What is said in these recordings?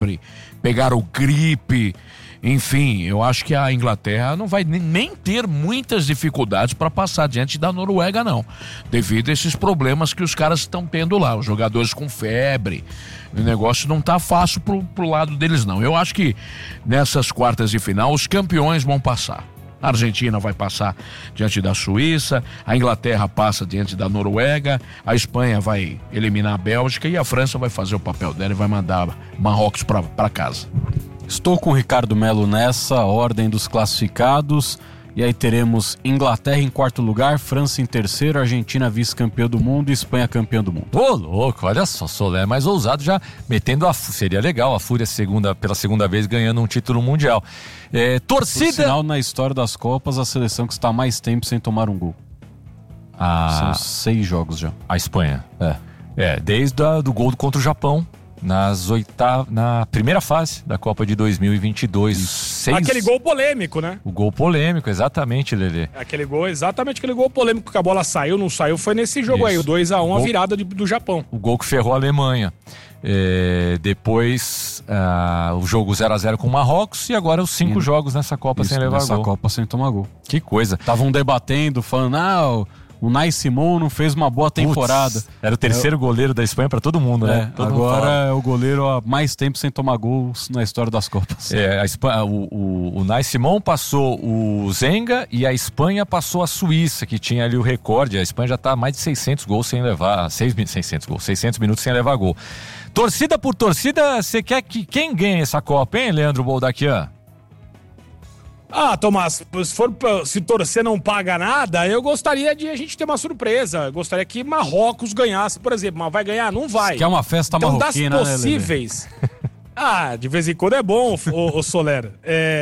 pegaram gripe. Enfim, eu acho que a Inglaterra não vai nem ter muitas dificuldades para passar diante da Noruega, não. Devido a esses problemas que os caras estão tendo lá. Os jogadores com febre. O negócio não tá fácil pro lado deles, não. Eu acho que nessas quartas de final, os campeões vão passar. A Argentina vai passar diante da Suíça, a Inglaterra passa diante da Noruega, a Espanha vai eliminar a Bélgica e a França vai fazer o papel dela e vai mandar Marrocos para casa. Estou com o Ricardo Melo nessa ordem dos classificados. E aí teremos Inglaterra em quarto lugar, França em terceiro, Argentina vice-campeã do mundo e Espanha campeã do mundo. Ô, louco, olha só, Solé mais ousado, já metendo seria legal, a Fúria pela segunda vez ganhando um título mundial. Torcida... Por sinal, na história das Copas, a seleção que está há mais tempo sem tomar um gol. São 6 jogos já. A Espanha. Desde do gol contra o Japão. Na primeira fase da Copa de 2022. Aquele gol polêmico, né? O gol polêmico, exatamente, Lelê. Aquele gol polêmico que a bola saiu, não saiu, foi nesse jogo aí, o 2-1, a virada do Japão. O gol que ferrou a Alemanha. Depois o jogo 0-0 com o Marrocos e agora os 5 jogos nessa Copa sem levar gol. Nessa Copa sem tomar gol. Que coisa. Estavam debatendo, falando, o Nai Simon não fez uma boa temporada. Era o terceiro goleiro da Espanha para todo mundo, né? Agora é o goleiro há mais tempo sem tomar gols na história das Copas. A Espanha, o Nai Simon passou o Zenga e a Espanha passou a Suíça, que tinha ali o recorde. A Espanha já está mais de 600 gols sem levar... 600 minutos sem levar gol. Torcida por torcida, você quer que quem ganhe essa Copa, hein, Leandro Boldaquian? Tomás, se torcer não paga nada, eu gostaria de a gente ter uma surpresa. Eu gostaria que Marrocos ganhasse, por exemplo. Mas vai ganhar? Não vai. Que é uma festa então, marroquina, das possíveis... de vez em quando é bom, o Soler.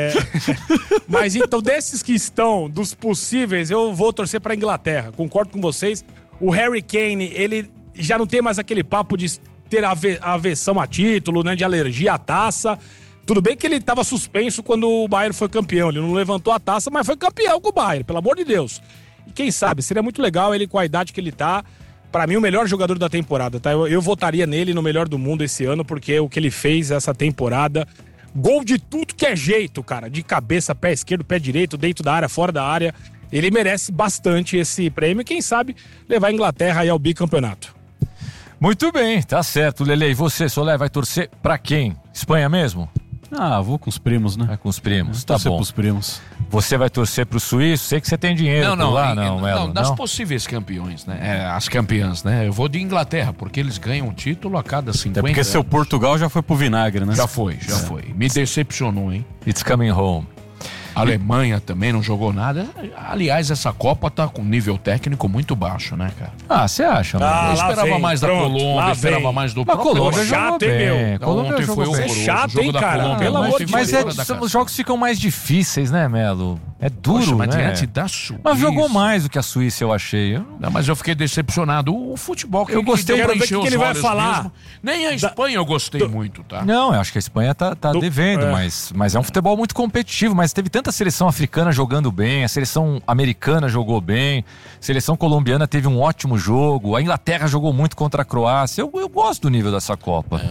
Mas então, desses que estão, dos possíveis, eu vou torcer pra Inglaterra. Concordo com vocês. O Harry Kane, ele já não tem mais aquele papo de ter aversão a título, né? De alergia à taça. Tudo bem que ele estava suspenso quando o Bayern foi campeão. Ele não levantou a taça, mas foi campeão com o Bayern, pelo amor de Deus. E quem sabe, seria muito legal ele com a idade que ele tá. Pra mim, o melhor jogador da temporada, tá? Eu votaria nele no melhor do mundo esse ano, porque o que ele fez essa temporada... Gol de tudo que é jeito, cara. De cabeça, pé esquerdo, pé direito, dentro da área, fora da área. Ele merece bastante esse prêmio. E quem sabe levar a Inglaterra aí ao bicampeonato. Muito bem, tá certo, Lele. E você, Solé, vai torcer pra quem? Espanha mesmo? Vou com os primos, né? Vai com os primos, tá torcer bom. Pros primos. Você vai torcer pro suíço? Sei que você tem dinheiro Não, das possíveis campeões, né? As campeãs, né? Eu vou de Inglaterra, porque eles ganham um título a cada 50 porque anos. seu Portugal já foi pro vinagre, né? Já foi. Me decepcionou, hein? It's coming home. A Alemanha também não jogou nada. Aliás, essa Copa tá com nível técnico muito baixo, né, cara? Você acha? Eu esperava mais da Colômbia, esperava mais do próprio. A Colômbia jogou bem. Ontem foi horroroso. Chato, hein, cara? Pelo amor de Deus. Os jogos ficam mais difíceis, né, Melo? É duro, mas né? diante da Suíça. Mas jogou mais do que a Suíça, eu achei. Não, mas eu fiquei decepcionado. O futebol que eu gostei, quero ver o que ele vai falar. Mesmo. Nem a Espanha eu gostei muito, tá? Não, eu acho que a Espanha tá devendo, mas é um futebol muito competitivo. Mas teve tanta seleção africana jogando bem, a seleção americana jogou bem, a seleção colombiana teve um ótimo jogo, a Inglaterra jogou muito contra a Croácia. Eu gosto do nível dessa Copa.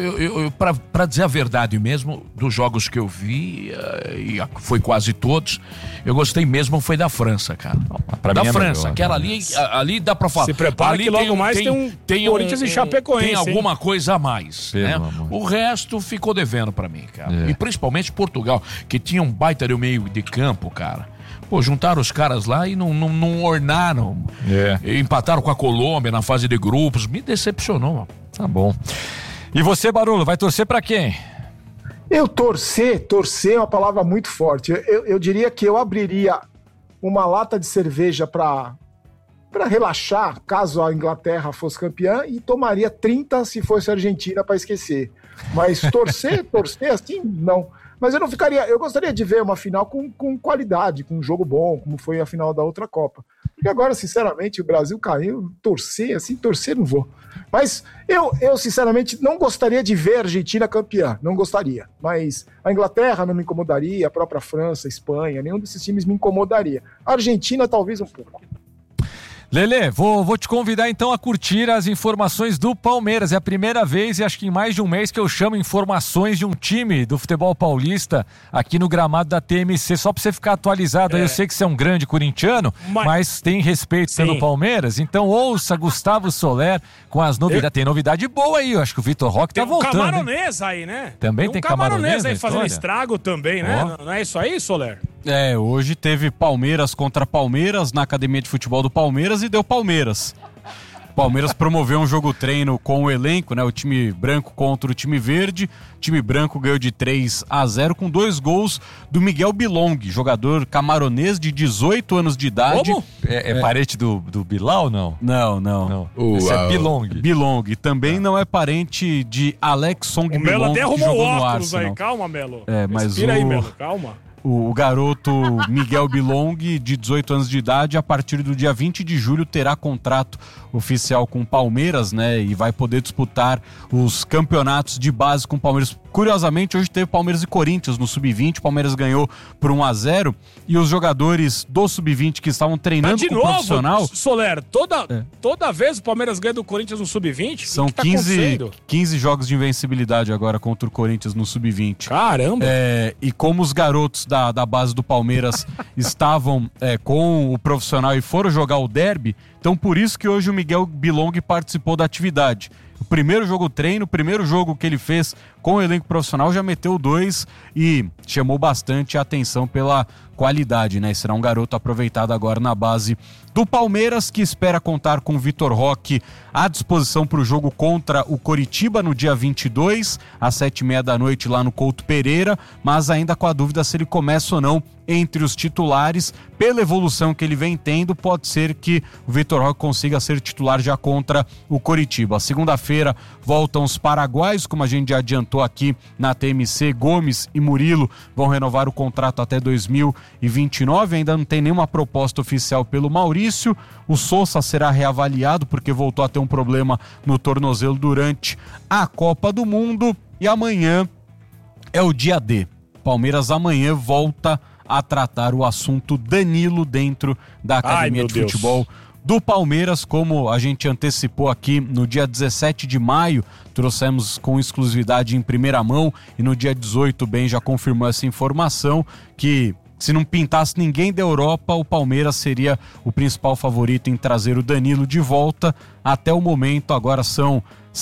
Pra dizer a verdade mesmo, dos jogos que eu vi, e foi quase todos, eu gostei mesmo foi da França, cara. Da França, aquela ali dá pra falar. Se prepara ali que logo mais tem Corinthians e Chapecoense. Tem alguma coisa a mais, né? O resto ficou devendo pra mim, cara. E principalmente Portugal, que tinha um baita de meio de campo, cara. Pô, juntaram os caras lá e não ornaram. Empataram com a Colômbia na fase de grupos. Me decepcionou, mano. Tá bom. E você, Barolo, vai torcer pra quem? Eu torcer é uma palavra muito forte. Eu diria que eu abriria uma lata de cerveja para relaxar, caso a Inglaterra fosse campeã, e tomaria 30 se fosse a Argentina para esquecer. Mas torcer assim, não. Mas eu não ficaria. Eu gostaria de ver uma final com qualidade, com um jogo bom, como foi a final da outra Copa. Porque agora, sinceramente, o Brasil caiu, torcer não vou. Mas eu sinceramente, não gostaria de ver a Argentina campeã, não gostaria. Mas a Inglaterra não me incomodaria, a própria França, a Espanha, nenhum desses times me incomodaria. A Argentina, talvez um pouco. Lelê, vou te convidar então a curtir as informações do Palmeiras. É a primeira vez, e acho que em mais de um mês, que eu chamo informações de um time do futebol paulista aqui no gramado da TMC, só pra você ficar atualizado. Eu sei que você é um grande corintiano, mas tem respeito pelo Palmeiras, então ouça Gustavo Soler com as novidades. Tem novidade boa aí, eu acho que o Vitor Roque tá voltando. Tem camaronês aí, né? Também tem camaronês aí fazendo estrago também, né? Não é isso aí, Soler? Hoje teve Palmeiras contra Palmeiras na Academia de Futebol do Palmeiras e deu Palmeiras. Palmeiras promoveu um jogo treino com o elenco, né? O time branco contra o time verde. O time branco ganhou de 3-0 com 2 gols do Miguel Bilong, jogador camaronês de 18 anos de idade. Como? É parente do Bilal, não? Não. Esse é Bilong. Bilong. Também não é parente de Alex Song Bilong. O Melo até arrumou o óculos aí. Calma, Melo. Respira aí, Melo. Calma. O garoto Miguel Bilong, de 18 anos de idade, a partir do dia 20 de julho terá contrato oficial com o Palmeiras, né? E vai poder disputar os campeonatos de base com o Palmeiras. Curiosamente, hoje teve Palmeiras e Corinthians no Sub-20, o Palmeiras ganhou por 1-0 e os jogadores do Sub-20 que estavam treinando com o profissional... Soler, toda vez o Palmeiras ganha do Corinthians no Sub-20? São 15 jogos de invencibilidade agora contra o Corinthians no Sub-20. Caramba! E como os garotos da base do Palmeiras estavam com o profissional e foram jogar o derby, então por isso que hoje o Miguel Bilong participou da atividade. O primeiro jogo treino, o primeiro jogo que ele fez com o elenco profissional, já meteu 2 e chamou bastante a atenção pela qualidade, né? Será um garoto aproveitado agora na base do Palmeiras, que espera contar com o Vitor Roque à disposição para o jogo contra o Coritiba no dia 22, às 7h30 da noite lá no Couto Pereira, mas ainda com a dúvida se ele começa ou não entre os titulares. Pela evolução que ele vem tendo, pode ser que o Vitor Roque consiga ser titular já contra o Coritiba. Segunda-feira voltam os paraguaios, como a gente já adiantou aqui na TMC. Gomes e Murilo vão renovar o contrato até 2029, ainda não tem nenhuma proposta oficial pelo Maurício. O Sousa será reavaliado porque voltou a ter um problema no tornozelo durante a Copa do Mundo. E amanhã é o dia D. Palmeiras amanhã volta a tratar o assunto Danilo dentro da Academia de Futebol do Palmeiras, como a gente antecipou aqui no dia 17 de maio, trouxemos com exclusividade em primeira mão, e no dia 18 o Ben já confirmou essa informação, que se não pintasse ninguém da Europa, o Palmeiras seria o principal favorito em trazer o Danilo de volta. Até o momento, agora são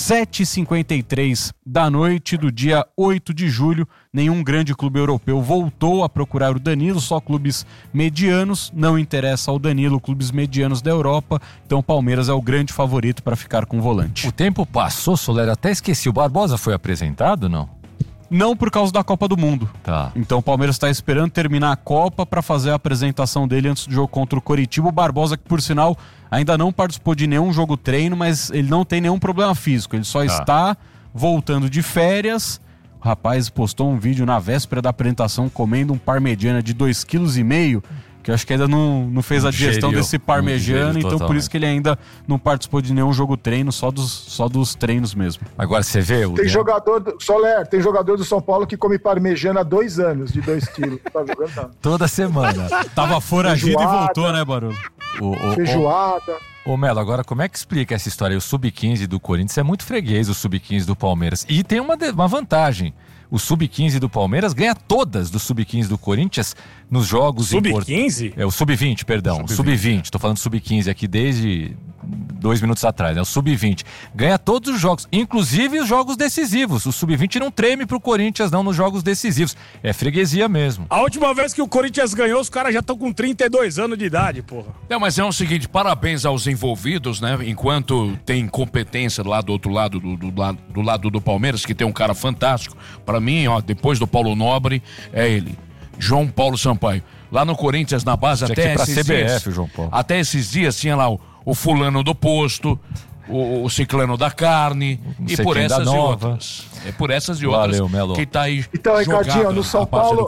7h53 da noite do dia 8 de julho. Nenhum grande clube europeu voltou a procurar o Danilo, só clubes medianos. Não interessa ao Danilo clubes medianos da Europa, então o Palmeiras é o grande favorito para ficar com o volante. O tempo passou, Soler, até esqueci. O Barbosa foi apresentado, não? Não, por causa da Copa do Mundo. Tá. Então o Palmeiras está esperando terminar a Copa para fazer a apresentação dele antes do jogo contra o Coritiba. O Barbosa, que por sinal ainda não participou de nenhum jogo treino, mas ele não tem nenhum problema físico. Ele só está voltando de férias. O rapaz postou um vídeo na véspera da apresentação comendo um parmegiana de 2,5 kg, que eu acho que ainda não fez a digestão desse parmegiana, então por isso que ele ainda não participou de nenhum jogo treino, só dos treinos mesmo. Agora você vê... Tem jogador, Soler, tem jogador do São Paulo que come parmegiana há 2 anos, de 2 quilos. Tá jogando, tá? Toda semana. Tava foragido e voltou, né, Barulho? Feijoada. Ô Melo, agora como é que explica essa história? O Sub-15 do Corinthians é muito freguês, o Sub-15 do Palmeiras. E tem uma vantagem. O Sub-15 do Palmeiras ganha todas do Sub-15 do Corinthians nos jogos... Sub-15? É o Sub-20, perdão. Sub-20. Tô falando Sub-15 aqui desde 2 minutos atrás. É o Sub-20. Ganha todos os jogos, inclusive os jogos decisivos. O Sub-20 não treme pro Corinthians, não, nos jogos decisivos. É freguesia mesmo. A última vez que o Corinthians ganhou, os caras já estão com 32 anos de idade, porra. Não, mas é o seguinte, parabéns aos envolvidos, né? Enquanto tem competência lá do outro lado, do lado do Palmeiras, que tem um cara fantástico. Pra mim, ó, depois do Paulo Nobre, é ele. João Paulo Sampaio. Lá no Corinthians, na base, até esses dias, João Paulo. Até esses dias tinha lá o fulano do posto, o ciclano da carne, e por essas e outras. É por essas e outras. Valeu, Melo. Que tá aí. Então, Ricardinho, no São Paulo,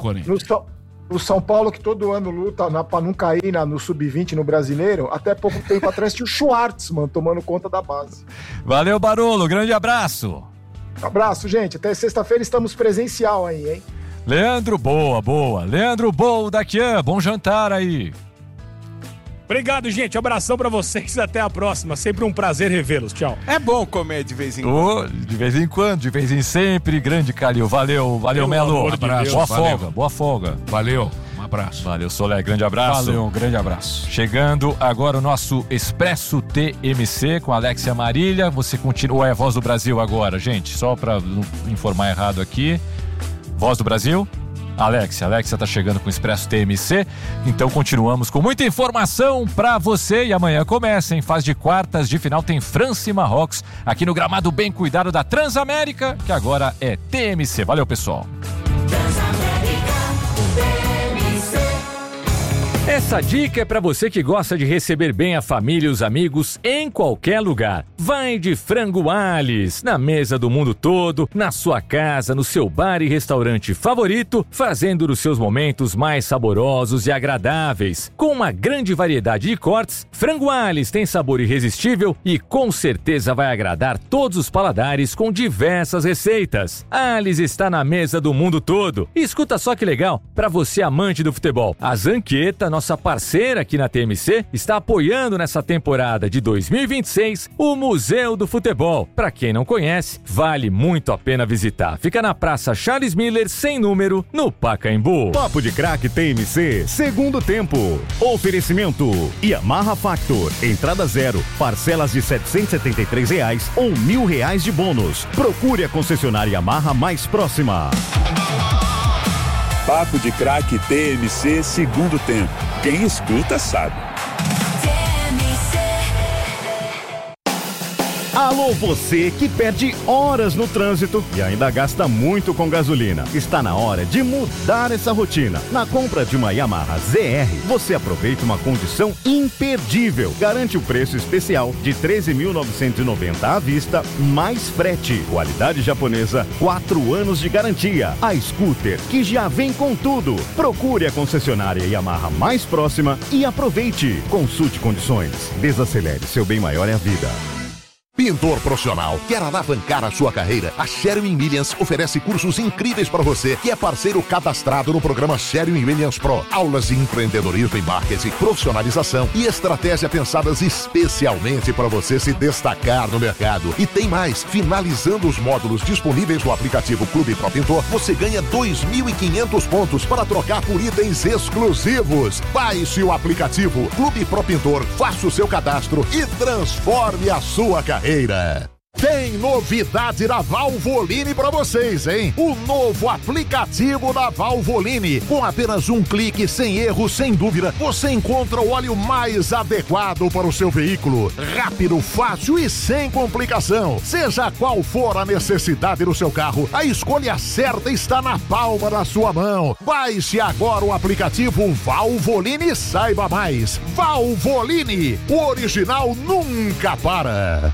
no São Paulo, que todo ano luta pra não cair no Sub-20 no Brasileiro, até pouco tempo atrás tinha o Schwartzman tomando conta da base. Valeu, Barolo. Grande abraço. Abraço, gente. Até sexta-feira estamos presencial aí, hein? Leandro, boa. Leandro, Daquian, bom jantar aí. Obrigado, gente. Abração pra vocês. Até a próxima. Sempre um prazer revê-los. Tchau. É bom comer de vez em quando. De vez em quando, de vez em sempre. Grande Calil. Valeu, Melo. abraço. Boa folga. Valeu. Um abraço. Valeu, Soler. Grande abraço. Valeu, um grande abraço. Chegando agora o nosso Expresso TMC com Alexia Marília. Você continua. Ou é Voz do Brasil agora, gente? Só pra não informar errado aqui. Voz do Brasil? Alexia tá chegando com o Expresso TMC. Então continuamos com muita informação pra você. E amanhã começa, em fase de quartas de final, tem França e Marrocos aqui no gramado bem cuidado da Transamérica, que agora é TMC. Valeu, pessoal. Essa dica é para você que gosta de receber bem a família e os amigos em qualquer lugar. Vai de Frango Alice, na mesa do mundo todo, na sua casa, no seu bar e restaurante favorito, fazendo dos seus momentos mais saborosos e agradáveis. Com uma grande variedade de cortes, Frango Alice tem sabor irresistível e com certeza vai agradar todos os paladares com diversas receitas. Alice está na mesa do mundo todo. E escuta só que legal, para você amante do futebol, a Zanqueta, nossa parceira aqui na TMC, está apoiando nessa temporada de 2026 o Museu do Futebol. Para quem não conhece, vale muito a pena visitar. Fica na Praça Charles Miller, sem número, no Pacaembu. Papo de Craque TMC, segundo tempo. Oferecimento Yamaha Factor, entrada zero, parcelas de R$ 773 ou R$ 1.000 de bônus. Procure a concessionária Yamaha mais próxima. Papo de Craque TMC, segundo tempo. Quem escuta sabe. Alô, você que perde horas no trânsito e ainda gasta muito com gasolina. Está na hora de mudar essa rotina. Na compra de uma Yamaha ZR, você aproveita uma condição imperdível. Garante o preço especial de R$ 13.990 à vista, mais frete. Qualidade japonesa, 4 anos de garantia. A scooter que já vem com tudo. Procure a concessionária Yamaha mais próxima e aproveite. Consulte condições. Desacelere, seu bem maior é a vida. Pintor profissional, quer alavancar a sua carreira? A Sherwin-Williams oferece cursos incríveis para você, que é parceiro cadastrado no programa Sherwin-Williams Pro. Aulas de empreendedorismo e marketing, profissionalização e estratégia pensadas especialmente para você se destacar no mercado. E tem mais, finalizando os módulos disponíveis no aplicativo Clube Pro Pintor, você ganha 2.500 pontos para trocar por itens exclusivos. Baixe o aplicativo Clube Pro Pintor, faça o seu cadastro e transforme a sua carreira. Tem novidade da Valvoline para vocês, hein? O novo aplicativo da Valvoline. Com apenas um clique, sem erro, sem dúvida, você encontra o óleo mais adequado para o seu veículo. Rápido, fácil e sem complicação. Seja qual for a necessidade do seu carro, a escolha certa está na palma da sua mão. Baixe agora o aplicativo Valvoline e saiba mais. Valvoline, o original nunca para.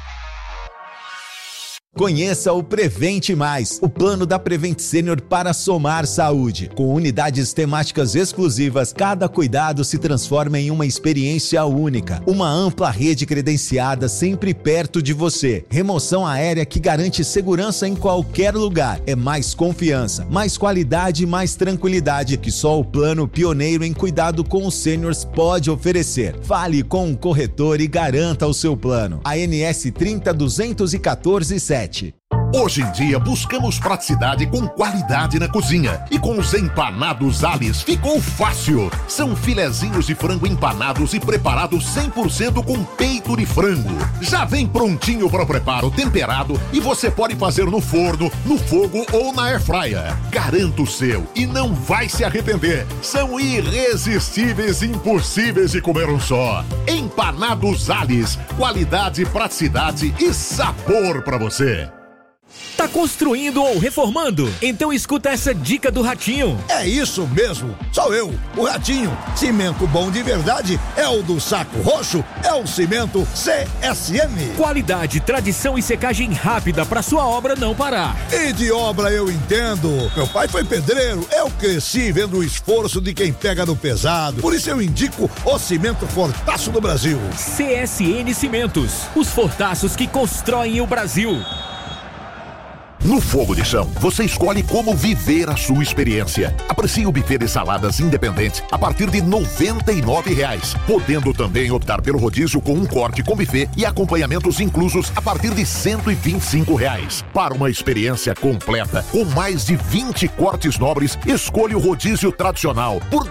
Conheça o Prevente Mais, o plano da Prevent Senior para somar saúde. Com unidades temáticas exclusivas, cada cuidado se transforma em uma experiência única. Uma ampla rede credenciada sempre perto de você. Remoção aérea que garante segurança em qualquer lugar. É mais confiança, mais qualidade e mais tranquilidade que só o plano pioneiro em cuidado com os seniors pode oferecer. Fale com um corretor e garanta o seu plano. ANS 30.214.7. Hoje em dia buscamos praticidade com qualidade na cozinha. E com os empanados Alice ficou fácil. São filezinhos de frango empanados e preparados 100% com peito de frango. Já vem prontinho para o preparo, temperado, e você pode fazer no forno, no fogo ou na airfryer. Garanta o seu e não vai se arrepender. São irresistíveis e impossíveis de comer um só. Empanados Alice, qualidade, praticidade e sabor para você. Tá construindo ou reformando? Então escuta essa dica do Ratinho. É isso mesmo, sou eu, o Ratinho. Cimento bom de verdade é o do Saco Roxo, é o cimento CSM. Qualidade, tradição e secagem rápida para sua obra não parar. E de obra eu entendo. Meu pai foi pedreiro, eu cresci vendo o esforço de quem pega no pesado. Por isso eu indico o cimento Fortaço do Brasil. CSN Cimentos, os fortaços que constroem o Brasil. No Fogo de Chão, você escolhe como viver a sua experiência. Aprecie o buffet de saladas independente a partir de R$ 99,00, podendo também optar pelo rodízio com um corte com buffet e acompanhamentos inclusos a partir de R$ 125,00. Para uma experiência completa, com mais de 20 cortes nobres, escolha o rodízio tradicional por R$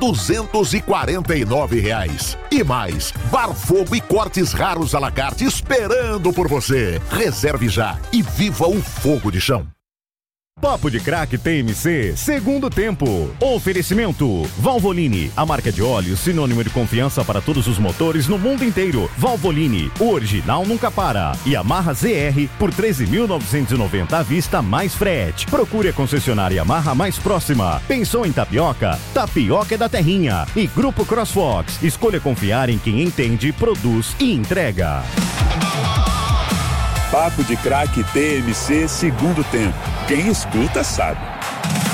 249,00. E mais, Bar Fogo e cortes raros à la carte esperando por você. Reserve já e viva o Fogo de Chão. Papo de Craque TMC, segundo tempo. Oferecimento: Valvoline, a marca de óleo sinônimo de confiança para todos os motores no mundo inteiro. Valvoline, o original nunca para. E Yamaha ZR por R$ 13.990 à vista mais frete. Procure a concessionária Yamaha mais próxima. Pensou em tapioca? Tapioca é da terrinha. E Grupo CrossFox, escolha confiar em quem entende, produz e entrega. Papo de Craque TMC, segundo tempo. Quem escuta sabe.